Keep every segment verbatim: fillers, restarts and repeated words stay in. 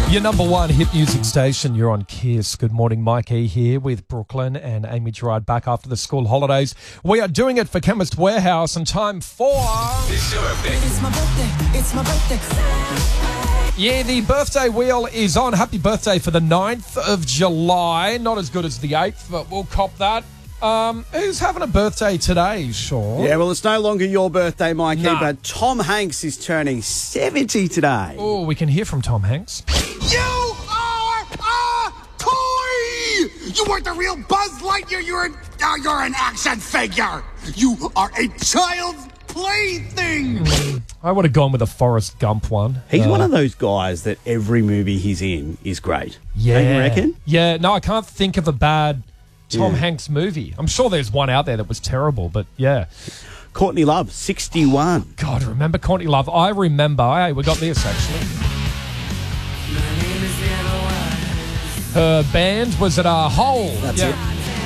Your number one hit music station, you're on Kiss. Good morning, Mike E here with Brooklyn and Amy Gerard back after the school holidays. We are doing it for Chemist Warehouse and time for... It's your birthday. It's my birthday. It's my birthday. Yeah, the birthday wheel is on. Happy birthday for the ninth of July. Not as good as the eighth, but we'll cop that. Um, who's having a birthday today, Sean? Yeah, well, it's no longer your birthday, Mikey, No. but Tom Hanks is turning seventy today. Oh, we can hear from Tom Hanks. You are a toy! You weren't the real Buzz Lightyear. You're an, uh, you're an action figure. You are a child's plaything. I would have gone with a Forrest Gump one. He's Uh, one of those guys that every movie he's in is great. Yeah. Don't you reckon? Yeah, no, I can't think of a bad Tom Yeah. Hanks movie. I'm sure there's one out there that was terrible, but yeah. Courtney Love, sixty-one. God, remember Courtney Love? I remember. Hey, we got this, actually. Her band was at a Hole. That's yeah. it.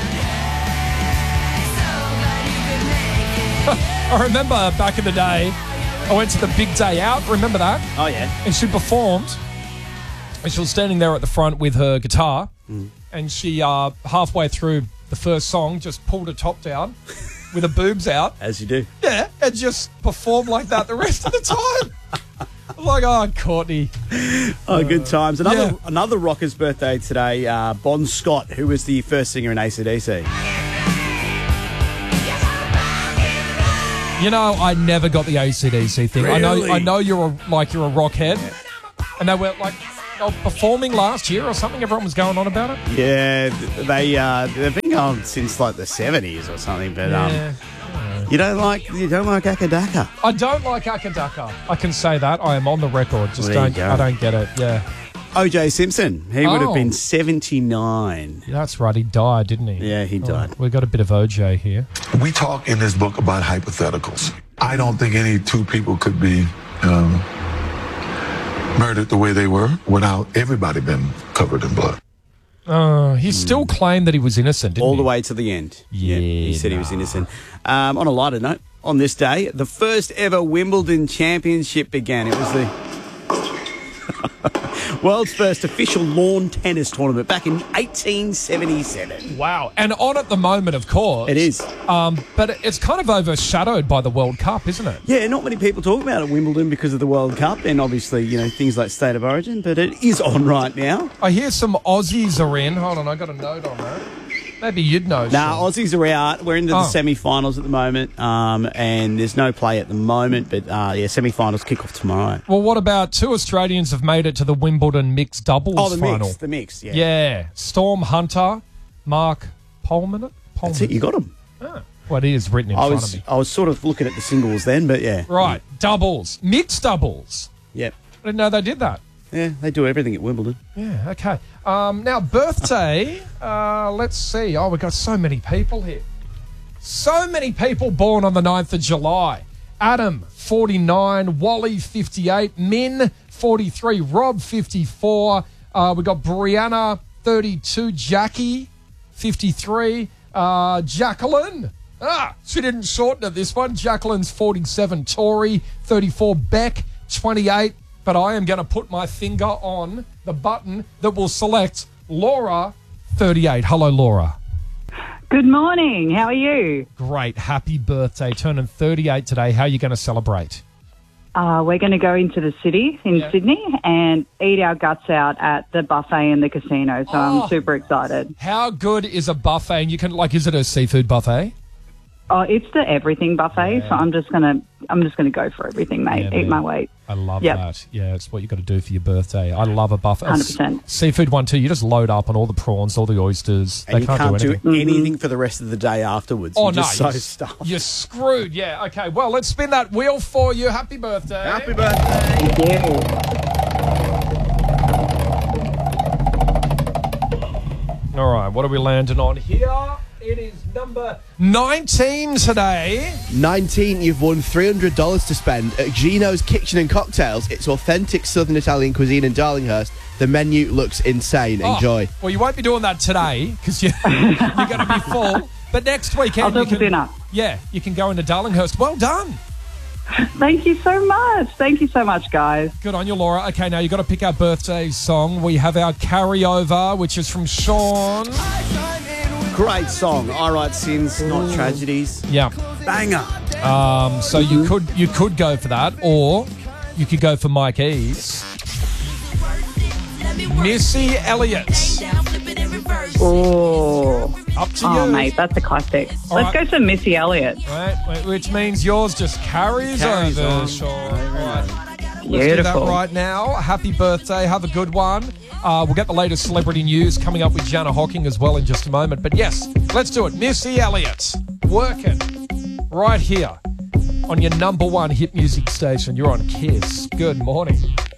I remember back in the day, I went to the Big Day Out. Remember that? Oh, yeah. And she performed. And she was standing there at the front with her guitar. Mm. And she, uh, halfway through the first song, just pulled her top down with her boobs out. As you do. Yeah, and just performed like that the rest of the time. I'm like, oh, Courtney. Oh, good times. Another yeah. another rocker's birthday today, uh, Bon Scott, who was the first singer in A C D C. You know, I never got the A C D C thing. I know, Really? I know you're a, like you're a rockhead, and they were like they were performing last year or something. Everyone was going on about it. Yeah, they uh, they've been going since like the seventies or something. But Yeah. um, you don't like you don't like Akadaka. I don't like Akadaka. I can say that. I am on the record. Just There you don't. go. I don't get it. Yeah, O J Simpson, he would have Oh. been seventy-nine. that's right. He died, didn't he? Yeah, he died. Oh, we got a bit of O J here. We talk in this book about hypotheticals. I don't think any two people could be um, murdered the way they were without everybody being covered in blood. Uh, he still claimed that he was innocent, didn't All he? the way to the end. Yeah, he said he was nah. innocent. Um, on a lighter note, on this day, the first ever Wimbledon Championship began. It was the world's first official lawn tennis tournament back in eighteen seventy-seven. Wow. And on at the moment, of course. It is. Um, but it's kind of overshadowed by the World Cup, isn't it? Yeah, not many people talk about it, Wimbledon, because of the World Cup and obviously, you know, things like State of Origin, but it is on right now. I hear some Aussies are in. Hold on, I got a note on that. Maybe you'd know. Now, Sean. Aussies are out. We're into Oh. the semi-finals at the moment, um, and there's no play at the moment, but uh, yeah, semi-finals kick off tomorrow. Well, what about two Australians have made it to the Wimbledon mixed doubles Oh, the final? mix, the mix, yeah. Yeah. Storm Hunter, Mark Polman. That's it, you got them. Ah, well, it is written in I front was of me. I was sort of looking at the singles then, but yeah. Right. Doubles. Mixed doubles. Yep. I didn't know they did that. Yeah, they do everything at Wimbledon. Yeah, okay. Um, now, birthday, uh, let's see. Oh, we've got so many people here. So many people born on the ninth of July. Adam, forty-nine. Wally, fifty-eight. Min, forty-three. Rob, fifty-four. Uh, we've got Brianna, thirty-two. Jackie, fifty-three. Uh, Jacqueline. Ah, she didn't shorten it, this one. Jacqueline's forty-seven. Tori, thirty-four. Beck, twenty-eight. But I am going to put my finger on the button that will select Laura, thirty-eight. Hello, Laura. Good morning. How are you? Great. Happy birthday. Turning thirty-eight today. How are you going to celebrate? Uh, we're going to go into the city in Yeah. Sydney and eat our guts out at the buffet in the casino. So Oh. I'm super excited. How good is a buffet? And you can, like, is it a seafood buffet? Oh, it's the everything buffet. So I'm just gonna, I'm just gonna go for everything, mate. Yeah, eat my man. weight. I love Yep. that. Yeah, it's what you got to do for your birthday. I love a buffet. one hundred percent. Seafood one too. You just load up on all the prawns, all the oysters. And they you can't, can't, do do anything. anything for the rest of the day afterwards. Oh, You're no. just so you're, stuffed. you're screwed. Yeah, okay. Well, let's spin that wheel for you. Happy birthday. Happy birthday. Thank you. All right, what are we landing on here? It is number nineteen today. nineteen, you've won three hundred dollars to spend at Gino's Kitchen and Cocktails. It's authentic Southern Italian cuisine in Darlinghurst. The menu looks insane. Oh, Enjoy. well, you won't be doing that today because you're, you're going to be full. But next weekend, I'll do you for can, dinner. yeah, you can go into Darlinghurst. Well done. Thank you so much. Thank you so much, guys. Good on you, Laura. Okay, now you've got to pick our birthday song. We have our carryover, which is from Sean. Great song. I Write Sins, Not Tragedies. Yeah. Banger. Um, so you could you could go for that, or you could go for Mike E's. Missy Elliott. Oh, Up to oh, you. mate, that's a classic. All Let's right. go for Missy Elliott. Right, which means yours just carries, Carries over, on. Sean. All right. Let's do that Beautiful. right now. Happy birthday. Have a good one. Uh, we'll get the latest celebrity news coming up with Jana Hocking as well in just a moment. But yes, let's do it. Missy Elliott. Working right here on your number one hit music station. You're on Kiss. Good morning.